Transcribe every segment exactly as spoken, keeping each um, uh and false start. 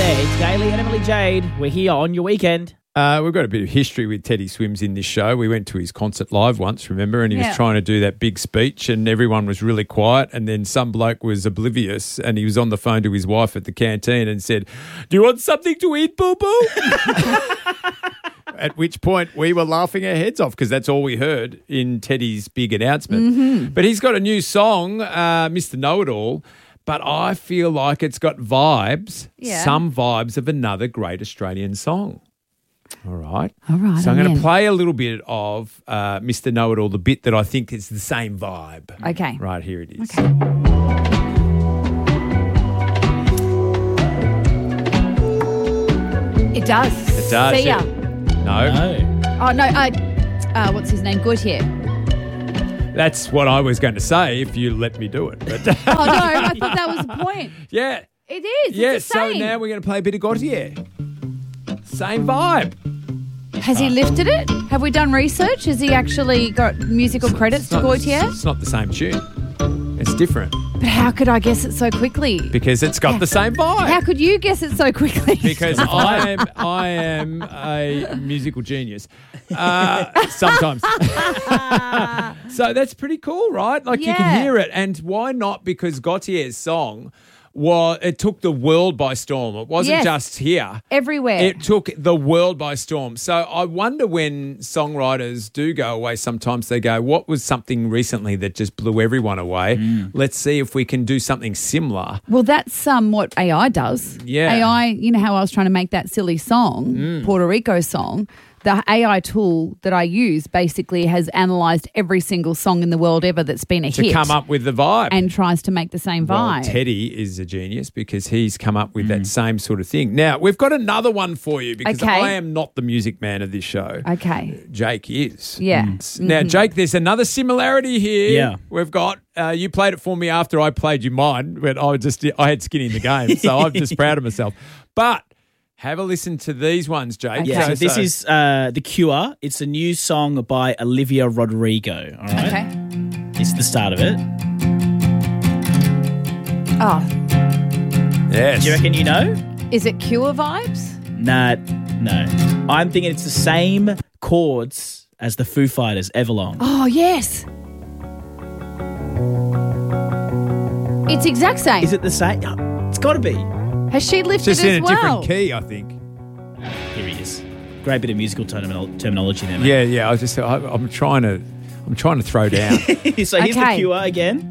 Yeah, it's Daly and Emily Jade. We're here on your weekend. Uh, we've got a bit of history with Teddy Swims in this show. We went to his concert live once, remember, and he Yeah. was trying to do that big speech and everyone was really quiet, and then some bloke was oblivious and he was on the phone to his wife at the canteen and said, "Do you want something to eat, boo-boo?" At which point we were laughing our heads off because that's all we heard in Teddy's big announcement. Mm-hmm. But he's got a new song, uh, Mister Know-It-All, but I feel like it's got vibes, Yeah. some vibes of another great Australian song. All right. All right, So I'm I'm going to in. play a little bit of uh, Mister Know-It-All, the bit that I think is the same vibe. Okay. Right, here it is. Okay. It does. It does. See ya. yeah. No, No. Oh, no. Uh, uh, what's his name? Gautier. that's what I was going to say if you let me do it. But Oh, no. I thought that was the point. yeah. It is. Yeah, It's the so same. now we're going to play a bit of Gautier. Same vibe. Has he lifted it? Have we done research? Has he actually got musical credits It's to not- Gautier? It's not the same tune. It's different But how could I guess it so quickly? because it's got the same vibe. How could you guess it so quickly? Because I am, I am a musical genius. Uh, sometimes. So that's pretty cool, right? Like you Yeah. can hear it, and why not? Because Gautier's song, well, it took the world by storm. It wasn't Yes. just here. Everywhere. It took the world by storm. So I wonder when songwriters do go away, sometimes they go, what was something recently that just blew everyone away? Let's see if we can do something similar. Well, that's um, what A I does. Yeah. A I, you know how I was trying to make that silly song, Mm. Puerto Rico song? The A I tool that I use basically has analysed every single song in the world ever that's been a To hit come up with the vibe. and tries to make the same Well, vibe. Teddy is a genius because he's come up with that same sort of thing. Now, we've got another one for you because Okay. I am not the music man of this show. Okay. Jake is. Yeah. Now, Jake, there's another similarity here. Yeah. We've got, uh, you played it for me after I played you mine, but I was just, I had skin in the game, so I'm just proud of myself. But have a listen to these ones, Jake. Yeah, so this so- is uh, The Cure. It's a new song by Olivia Rodrigo. All right. Okay. It's the start of it. Oh, Yes. Do you reckon you know? is it Cure vibes? Nah, no. I'm thinking it's the same chords as the Foo Fighters, Everlong. Oh, yes. It's exact same. Is it the same? Oh, it's got to be. Has she lifted Just as in a well? different key, I think. Here he is. Great bit of musical terminal- terminology there, mate. Yeah, yeah. I was just, I, I'm trying to, I'm trying to throw down. So here's The Okay. Cure again.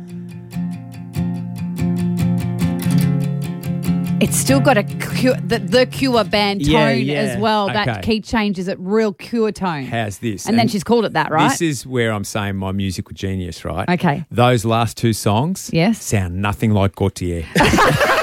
It's still got a Cure, the, the Cure band tone Yeah, yeah. as well. That Okay. key changes it real Cure tone. How's this? And, then she's called it that, right? This is where I'm saying my musical genius, right? Okay. Those last two songs Yes. sound nothing like Gautier.